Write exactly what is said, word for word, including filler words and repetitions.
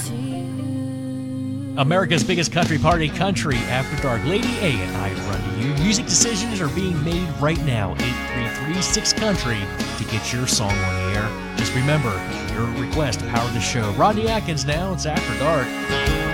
America's biggest country party, Country After Dark. Lady A and I run to you. Music decisions are being made right now. eight three three six country to get your song on the air. Just remember, your request powered the show. Rodney Atkins now. It's After Dark.